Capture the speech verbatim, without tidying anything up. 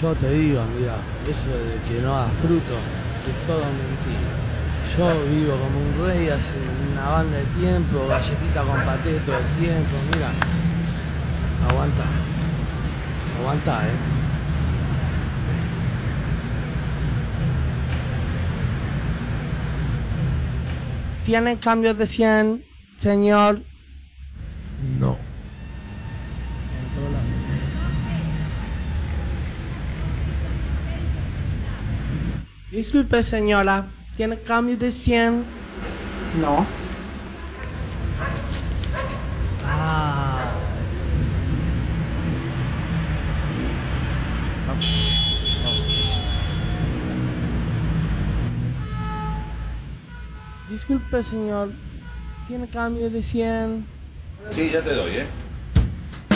Yo te digo, mira, eso de que no da fruto es todo mentira. Yo vivo como un rey hace una banda de tiempo, galletita con paté todo el tiempo, mira. Aguanta. Aguanta, eh. ¿Tiene cambios de cien, señor? No. Disculpe, señora, ¿tiene cambio de cien? No. Ah. Disculpe, señor, ¿tiene cambio de cien? Sí, ya te doy, ¿eh?